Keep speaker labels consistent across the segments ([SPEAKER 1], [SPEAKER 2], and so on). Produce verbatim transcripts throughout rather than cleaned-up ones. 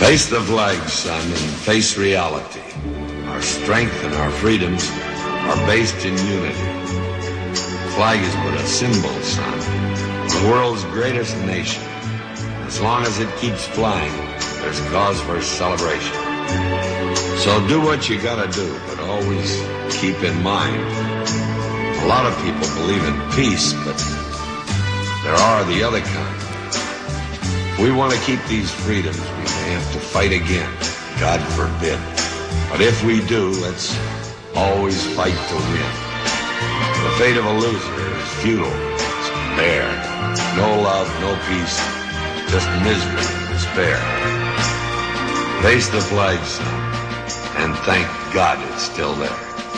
[SPEAKER 1] Face the flag, son, and face reality. Our strength and our freedoms are based in unity. The flag is but a symbol, son, of the world's greatest nation. As long as it keeps flying, there's cause for celebration. So do what you gotta do, but always keep in mind, a lot of people believe in peace, but there are the other kind. If we want to keep these freedoms, we may have to fight again. God forbid. But if we do, let's always fight to win. The fate of a loser is futile. It's bare. No love, no peace, just misery and despair. Face the flag, son, and thank God it's still there.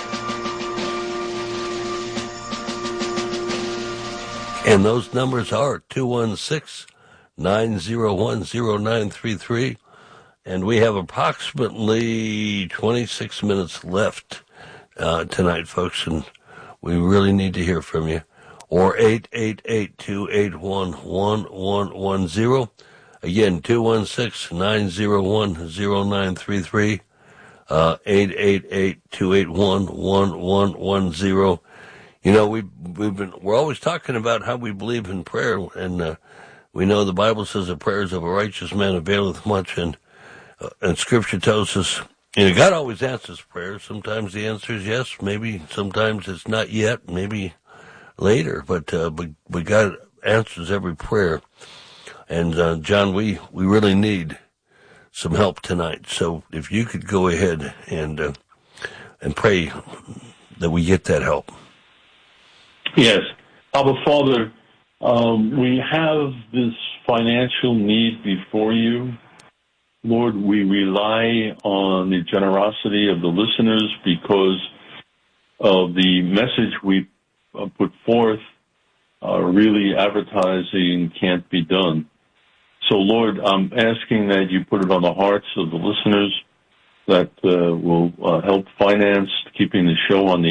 [SPEAKER 2] And those numbers are two one six, nine zero one, zero nine three three. And we have approximately twenty-six minutes left uh, tonight, folks, and we really need to hear from you. Or eight eight eight, two eight one, one one one zero. Again, two one six, nine zero one, zero nine three three. Uh, eight eight eight, two eight one, one one one zero. You know, we we've been we're always talking about how we believe in prayer, and uh, we know the Bible says the prayers of a righteous man availeth much, and uh, and Scripture tells us, you know, God always answers prayers. Sometimes the answer is yes, maybe sometimes it's not yet, maybe later, but uh, but but God answers every prayer. And uh, John, we we really need some help tonight. So if you could go ahead and uh, and pray that we get that help.
[SPEAKER 3] Yes. Abba, Father, um, we have this financial need before you. Lord, we rely on the generosity of the listeners because of the message we uh, put forth. Uh, really, advertising can't be done. So, Lord, I'm asking that you put it on the hearts of the listeners that uh, will uh, help finance keeping the show on the